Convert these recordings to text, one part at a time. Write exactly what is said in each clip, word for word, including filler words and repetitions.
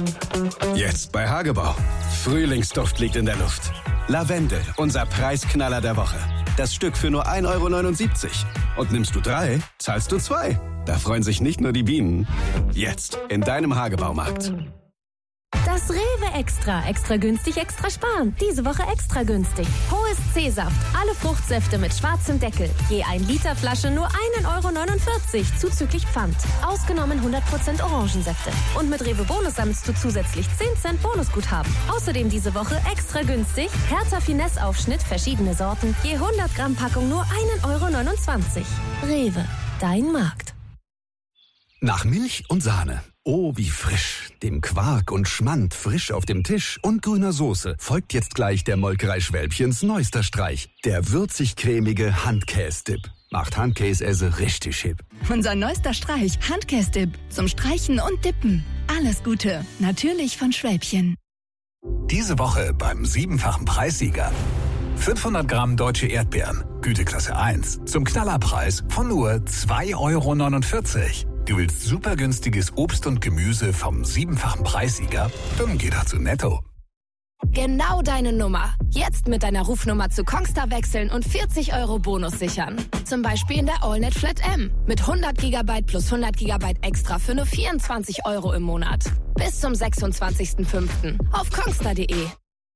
Jetzt bei Hagebau. Frühlingsduft liegt in der Luft. Lavendel, unser Preisknaller der Woche. Das Stück für nur ein Euro neunundsiebzig. Und nimmst du drei, zahlst du zwei. Da freuen sich nicht nur die Bienen. Jetzt in deinem Hagebaumarkt. Das Rewe Extra. Extra günstig, extra sparen. Diese Woche extra günstig. Hohes C-Saft. Alle Fruchtsäfte mit schwarzem Deckel. Je ein Liter Flasche nur ein Euro neunundvierzig. Zuzüglich Pfand. Ausgenommen hundert Prozent Orangensäfte. Und mit Rewe Bonus sammelst du zusätzlich zehn Cent Bonusguthaben. Außerdem diese Woche extra günstig. Hertha Finesse Aufschnitt, verschiedene Sorten. Je hundert Gramm Packung nur ein Euro neunundzwanzig. Rewe. Dein Markt. Nach Milch und Sahne. Oh, wie frisch. Dem Quark und Schmand frisch auf dem Tisch und grüner Soße folgt jetzt gleich der Molkerei Schwälbchens neuester Streich. Der würzig-cremige Handkäse-Dip. Macht Handkäse richtig hip. Unser neuester Streich, Handkäse-Dip. Zum Streichen und Dippen. Alles Gute. Natürlich von Schwälbchen. Diese Woche beim siebenfachen Preissieger. fünfhundert Gramm deutsche Erdbeeren. Güteklasse eins. Zum Knallerpreis von nur zwei Euro neunundvierzig. Du willst super günstiges Obst und Gemüse vom siebenfachen Preissieger? Dann geh doch zu Netto. Genau deine Nummer. Jetzt mit deiner Rufnummer zu Kongstar wechseln und vierzig Euro Bonus sichern. Zum Beispiel in der AllNet Flat M. Mit hundert Gigabyte plus hundert Gigabyte extra für nur vierundzwanzig Euro im Monat. Bis zum sechsundzwanzigsten fünften auf kongstar punkt de.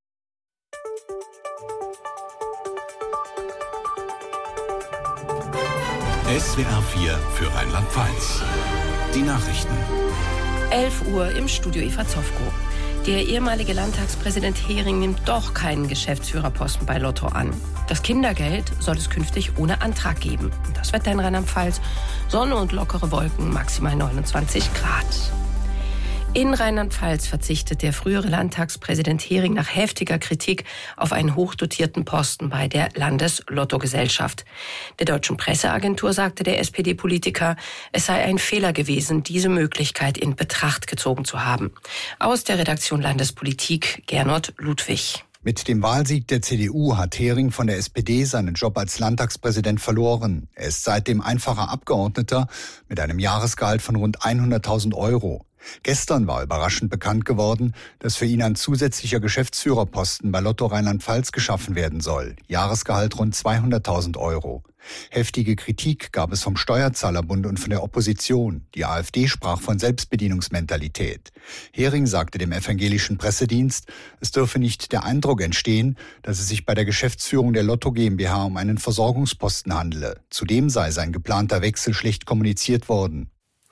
S W R vier für Rheinland-Pfalz. Die Nachrichten. elf Uhr im Studio Eva Zofko. Der ehemalige Landtagspräsident Hering nimmt doch keinen Geschäftsführerposten bei Lotto an. Das Kindergeld soll es künftig ohne Antrag geben. Das Wetter in Rheinland-Pfalz: Sonne und lockere Wolken, maximal neunundzwanzig Grad. In Rheinland-Pfalz verzichtet der frühere Landtagspräsident Hering nach heftiger Kritik auf einen hochdotierten Posten bei der Landeslottogesellschaft. Der deutschen Presseagentur sagte der S P D-Politiker, es sei ein Fehler gewesen, diese Möglichkeit in Betracht gezogen zu haben. Aus der Redaktion Landespolitik Gernot Ludwig. Mit dem Wahlsieg der C D U hat Hering von der S P D seinen Job als Landtagspräsident verloren. Er ist seitdem einfacher Abgeordneter mit einem Jahresgehalt von rund hunderttausend Euro. Gestern war überraschend bekannt geworden, dass für ihn ein zusätzlicher Geschäftsführerposten bei Lotto Rheinland-Pfalz geschaffen werden soll. Jahresgehalt rund zweihunderttausend Euro. Heftige Kritik gab es vom Steuerzahlerbund und von der Opposition. Die AfD sprach von Selbstbedienungsmentalität. Hering sagte dem evangelischen Pressedienst, es dürfe nicht der Eindruck entstehen, dass es sich bei der Geschäftsführung der Lotto GmbH um einen Versorgungsposten handele. Zudem sei sein geplanter Wechsel schlecht kommuniziert worden.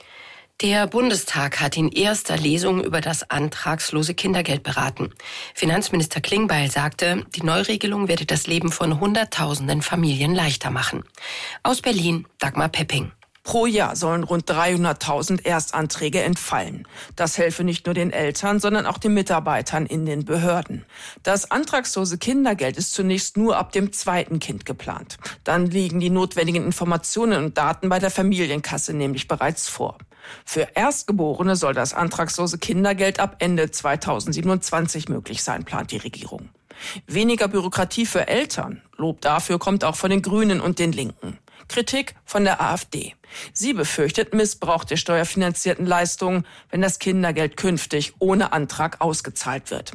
Der Bundestag hat in erster Lesung über das antragslose Kindergeld beraten. Finanzminister Klingbeil sagte, die Neuregelung werde das Leben von Hunderttausenden Familien leichter machen. Aus Berlin, Dagmar Pepping. Pro Jahr sollen rund dreihunderttausend Erstanträge entfallen. Das helfe nicht nur den Eltern, sondern auch den Mitarbeitern in den Behörden. Das antragslose Kindergeld ist zunächst nur ab dem zweiten Kind geplant. Dann liegen die notwendigen Informationen und Daten bei der Familienkasse nämlich bereits vor. Für Erstgeborene soll das antragslose Kindergeld ab Ende zweitausendsiebenundzwanzig möglich sein, plant die Regierung. Weniger Bürokratie für Eltern. Lob dafür kommt auch von den Grünen und den Linken. Kritik von der AfD. Sie befürchtet Missbrauch der steuerfinanzierten Leistungen, wenn das Kindergeld künftig ohne Antrag ausgezahlt wird.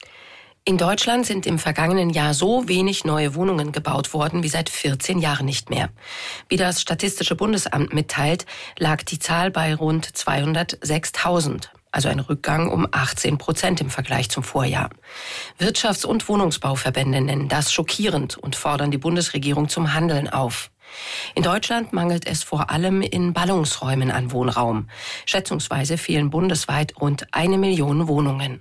In Deutschland sind im vergangenen Jahr so wenig neue Wohnungen gebaut worden wie seit vierzehn Jahren nicht mehr. Wie das Statistische Bundesamt mitteilt, lag die Zahl bei rund zweihundertsechstausend. Also ein Rückgang um achtzehn Prozent im Vergleich zum Vorjahr. Wirtschafts- und Wohnungsbauverbände nennen das schockierend und fordern die Bundesregierung zum Handeln auf. In Deutschland mangelt es vor allem in Ballungsräumen an Wohnraum. Schätzungsweise fehlen bundesweit rund eine Million Wohnungen.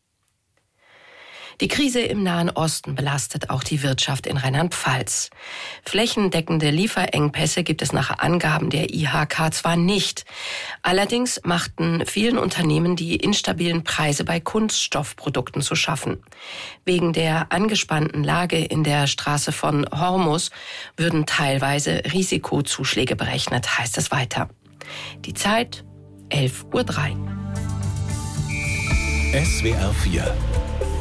Die Krise im Nahen Osten belastet auch die Wirtschaft in Rheinland-Pfalz. Flächendeckende Lieferengpässe gibt es nach Angaben der I H K zwar nicht. Allerdings machten vielen Unternehmen die instabilen Preise bei Kunststoffprodukten zu schaffen. Wegen der angespannten Lage in der Straße von Hormuz würden teilweise Risikozuschläge berechnet, heißt es weiter. Die Zeit elf Uhr drei. S W R vier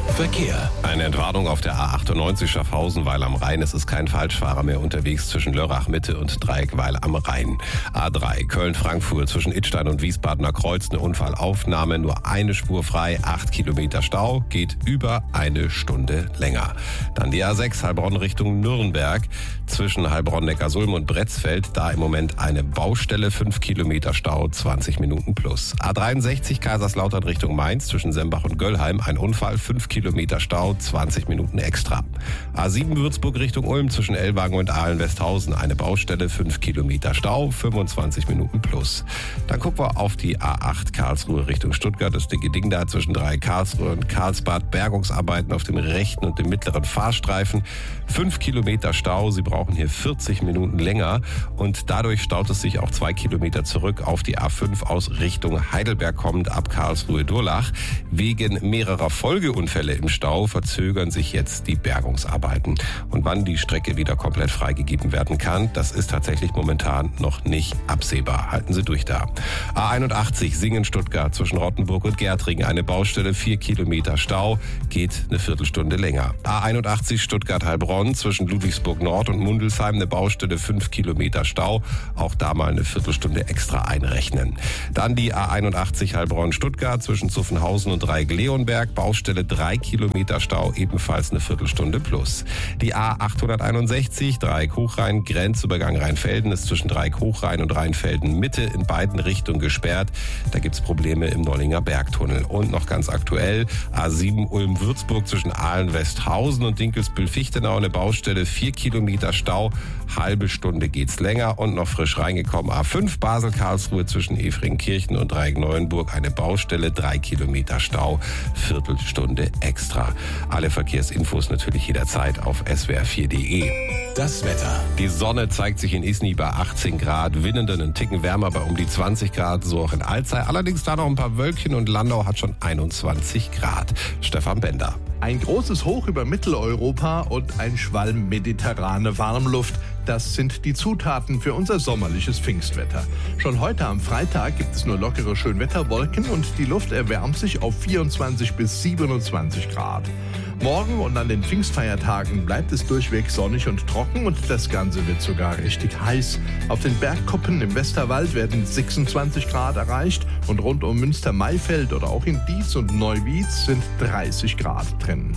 Verkehr. Eine Entwarnung auf der A achtundneunzig Schaffhausen-Weil am Rhein. Es ist kein Falschfahrer mehr unterwegs zwischen Lörrach Mitte und Dreieck-Weil am Rhein. A drei Köln-Frankfurt zwischen Idstein und Wiesbadener Kreuz. Eine Unfallaufnahme, nur eine Spur frei, acht Kilometer Stau, geht über eine Stunde länger. Dann die A sechs Heilbronn Richtung Nürnberg zwischen Heilbronn-Neckarsulm und Bretzfeld. Da im Moment eine Baustelle, fünf Kilometer Stau, zwanzig Minuten plus. A dreiundsechzig Kaiserslautern Richtung Mainz zwischen Sembach und Göllheim. Ein Unfall, fünf Kilometer Stau, zwanzig Minuten extra. A sieben Würzburg Richtung Ulm zwischen Ellwangen und Ahlen-Westhausen. Eine Baustelle, fünf Kilometer Stau, fünfundzwanzig Minuten plus. Dann gucken wir auf die A acht Karlsruhe Richtung Stuttgart. Das dicke Ding da zwischen drei Karlsruhe und Karlsbad. Bergungsarbeiten auf dem rechten und dem mittleren Fahrstreifen. fünf Kilometer Stau. Sie brauchen hier vierzig Minuten länger. Und dadurch staut es sich auch zwei Kilometer zurück auf die A fünf aus Richtung Heidelberg kommend ab Karlsruhe-Durlach. Wegen mehrerer Folgeunfälle im Stau verzögern sich jetzt die Bergungsarbeiten. Und wann die Strecke wieder komplett freigegeben werden kann, das ist tatsächlich momentan noch nicht absehbar. Halten Sie durch da. A einundachtzig Singen-Stuttgart zwischen Rottenburg und Gärtringen. Eine Baustelle, vier Kilometer Stau, geht eine Viertelstunde länger. A einundachtzig Stuttgart-Heilbronn zwischen Ludwigsburg Nord und Mundelsheim. Eine Baustelle, fünf Kilometer Stau. Auch da mal eine Viertelstunde extra einrechnen. Dann die A einundachtzig Heilbronn-Stuttgart zwischen Zuffenhausen und Dreieck-Leonberg. Baustelle, drei Kilometer Stau, ebenfalls eine Viertelstunde plus. Die A achthunderteinundsechzig Dreieck-Hochrhein, Grenzübergang Rheinfelden, ist zwischen Dreieck-Hochrhein und Rheinfelden Mitte in beiden Richtungen gesperrt. Da gibt's Probleme im Nollinger Bergtunnel. Und noch ganz aktuell, A sieben Ulm-Würzburg zwischen Ahlen-Westhausen und Dinkelsbühl-Fichtenau, eine Baustelle, vier Kilometer Stau, halbe Stunde geht's länger. Und noch frisch reingekommen, A fünf Basel-Karlsruhe zwischen Efringkirchen und Dreieck-Neuenburg, eine Baustelle, drei Kilometer Stau, Viertelstunde extra. Alle Verkehrsinfos natürlich jederzeit auf s w r vier punkt d e. Das Wetter. Die Sonne zeigt sich in Isny bei achtzehn Grad, Winnenden einen Ticken wärmer bei um die zwanzig Grad, so auch in Alzey. Allerdings da noch ein paar Wölkchen und Landau hat schon einundzwanzig Grad. Stefan Bender. Ein großes Hoch über Mitteleuropa und ein Schwalm mediterrane Warmluft. Das sind die Zutaten für unser sommerliches Pfingstwetter. Schon heute am Freitag gibt es nur lockere Schönwetterwolken und die Luft erwärmt sich auf vierundzwanzig bis siebenundzwanzig Grad. Morgen und an den Pfingstfeiertagen bleibt es durchweg sonnig und trocken und das Ganze wird sogar richtig heiß. Auf den Bergkuppen im Westerwald werden sechsundzwanzig Grad erreicht und rund um Münster-Maifeld oder auch in Dietz und Neuwied sind dreißig Grad drin.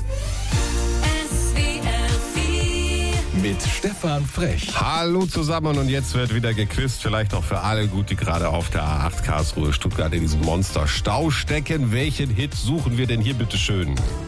Mit Stefan Frech. Hallo zusammen und jetzt wird wieder gequizt, vielleicht auch für alle gut, die gerade auf der A acht Karlsruhe Stuttgart in diesem Monster-Stau stecken. Welchen Hit suchen wir denn hier bitte schön?